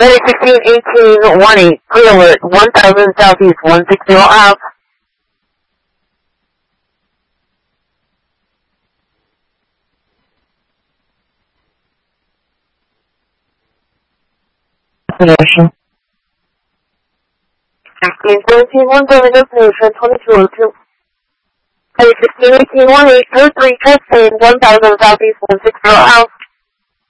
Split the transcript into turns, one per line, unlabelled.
Ready 161818, clear alert, 1000 southeast, 160 out.
Destination.
1617 destination, 2202. Ready 161818, code 3, transferring 1000 southeast, 160 out.